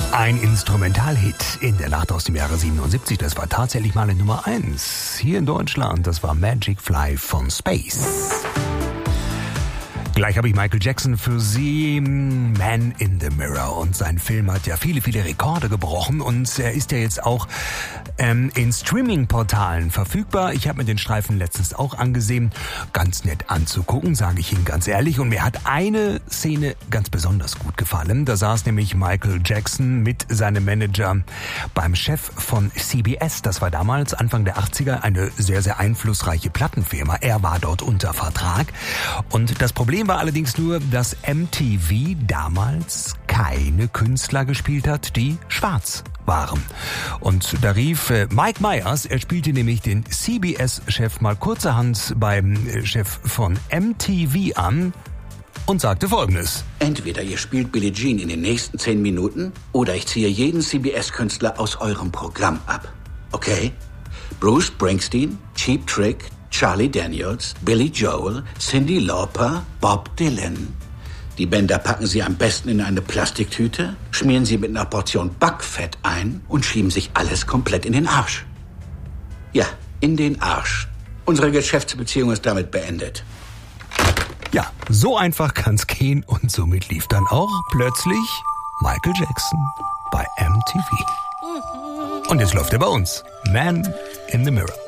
Ein Instrumentalhit in der Nacht aus dem Jahre 77. Das war tatsächlich mal eine Nummer 1 hier in Deutschland. Das war Magic Fly von Space. Gleich habe ich Michael Jackson für Sie, Man in the Mirror. Und sein Film hat ja viele, viele Rekorde gebrochen. Und er ist ja jetzt auch in Streaming-Portalen verfügbar. Ich habe mir den Streifen letztens auch angesehen. Ganz nett anzugucken, sage ich Ihnen ganz ehrlich. Und mir hat eine Szene ganz besonders gut gefallen. Da saß nämlich Michael Jackson mit seinem Manager beim Chef von CBS. Das war damals Anfang der 80er eine sehr, sehr einflussreiche Plattenfirma. Er war dort unter Vertrag. Und das Problem war allerdings nur, dass MTV damals keine Künstler gespielt hat, die schwarz waren. Und da rief Mike Myers, er spielte nämlich den CBS-Chef mal kurzerhand beim Chef von MTV an und sagte Folgendes: Entweder ihr spielt Billie Jean in den nächsten 10 Minuten oder ich ziehe jeden CBS-Künstler aus eurem Programm ab. Okay? Bruce Springsteen, Cheap Trick, Charlie Daniels, Billy Joel, Cyndi Lauper, Bob Dylan. Die Bänder packen Sie am besten in eine Plastiktüte, schmieren sie mit einer Portion Backfett ein und schieben sich alles komplett in den Arsch. Ja, in den Arsch. Unsere Geschäftsbeziehung ist damit beendet. Ja, so einfach kann's gehen und somit lief dann auch plötzlich Michael Jackson bei MTV. Und jetzt läuft er bei uns. Man in the Mirror.